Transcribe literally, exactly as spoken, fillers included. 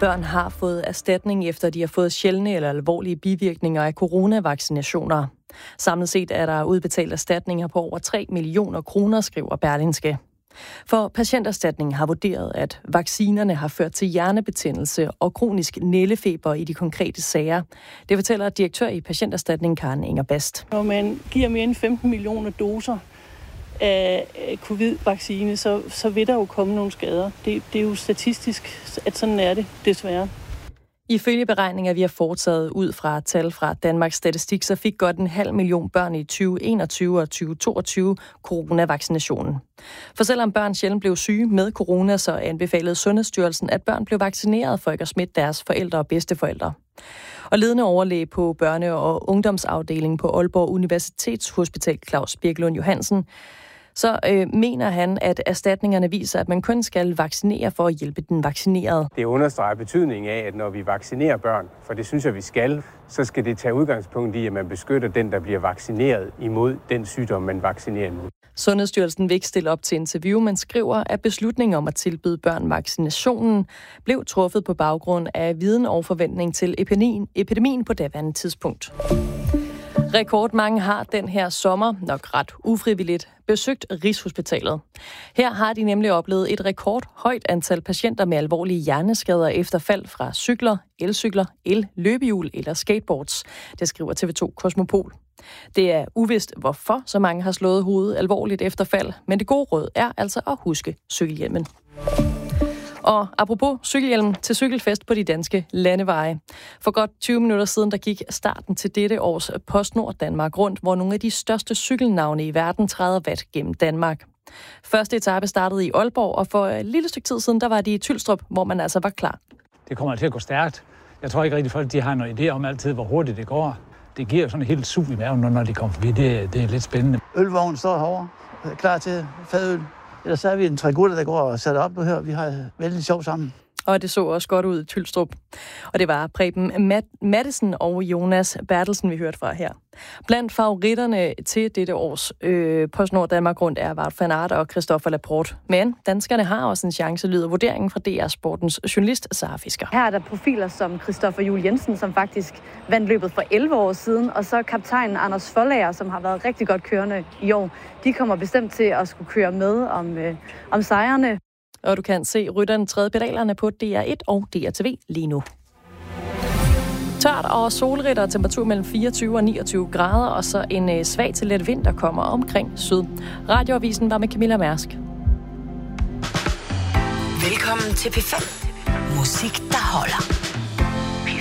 Børn har fået erstatning efter de har fået sjældne eller alvorlige bivirkninger af coronavaccinationer. Samlet set er der udbetalt erstatninger på over tre millioner kroner, skriver Berlingske. For Patienterstatningen har vurderet, at vaccinerne har ført til hjernebetændelse og kronisk nældefeber i de konkrete sager. Det fortæller direktør i Patienterstatningen Karen Inger Bast. Når man giver mere end femten millioner doser af covid-vaccine, så, så vil der jo komme nogle skader. Det, det er jo statistisk, at sådan er det, desværre. Ifølge beregninger, vi har foretaget ud fra tal fra Danmarks Statistik, så fik godt en halv million børn i tyve enogtyve og tyve toogtyve coronavaccinationen. For selvom børn sjældent blev syge med corona, så anbefalede Sundhedsstyrelsen, at børn blev vaccineret for ikke at smitte deres forældre og bedsteforældre. Og ledende overlæge på børne- og ungdomsafdelingen på Aalborg Universitetshospital, Claus Birkelund Johansen, så øh, mener han, at erstatningerne viser, at man kun skal vaccinere for at hjælpe den vaccinerede. Det understreger betydningen af, at når vi vaccinerer børn, for det synes jeg, vi skal, så skal det tage udgangspunkt i, at man beskytter den, der bliver vaccineret imod den sygdom, man vaccinerer imod. Sundhedsstyrelsen vil ikke stille op til interview, men skriver, at beslutningen om at tilbyde børn vaccinationen blev truffet på baggrund af viden og forventning til epidemien, epidemien på daværende tidspunkt. Rekordmange har den her sommer, nok ret ufrivilligt, besøgt Rigshospitalet. Her har de nemlig oplevet et rekordhøjt antal patienter med alvorlige hjerneskader efter fald fra cykler, elcykler, el-løbehjul eller skateboards. Det skriver T V to Kosmopol. Det er uvist, hvorfor så mange har slået hovedet alvorligt efter fald, men det gode råd er altså at huske cykelhjelmen. Og apropos cykelhjelm til cykelfest på de danske landeveje. For godt tyve minutter siden, der gik starten til dette års PostNord Danmark rundt, hvor nogle af de største cykelnavne i verden træder vat gennem Danmark. Første etape startede i Aalborg, og for et lille stykke tid siden, der var de i Tylstrup, hvor man altså var klar. Det kommer til at gå stærkt. Jeg tror ikke rigtig, folk de har noget idé om altid, hvor hurtigt det går. Det giver sådan et helt sug i maven, når de kommer forbi. Det, det er lidt spændende. Ølvognen står herovre, klar til fadøl. Ellers så er vi en tre gutter, der går og sætter op nu her. Vi har vældig sjov sammen. Og det så også godt ud i Tylstrup. Og det var Preben Mat- Mattesen og Jonas Bertelsen, vi hørte fra her. Blandt favoritterne til dette års øh, PostNord Danmark rundt er Wout van Aert og Christopher Laporte. Men danskerne har også en chance, lyder vurderingen fra D R Sportens journalist Sara Fisker. Her er der profiler som Christopher Juhl Jensen, som faktisk vandt løbet for elleve år siden, og så kaptajnen Anders Foldager, som har været rigtig godt kørende i år. De kommer bestemt til at skulle køre med om, øh, om sejrene. Og du kan se rytteren træde pedalerne på D R et og D R T V lige nu. Tørt og solrigt og temperatur mellem fireogtyve og niogtyve grader, og så en svag til let vind, der kommer omkring syd. Radioavisen var med Camilla Mærsk. Velkommen til P fem. Musik, der holder.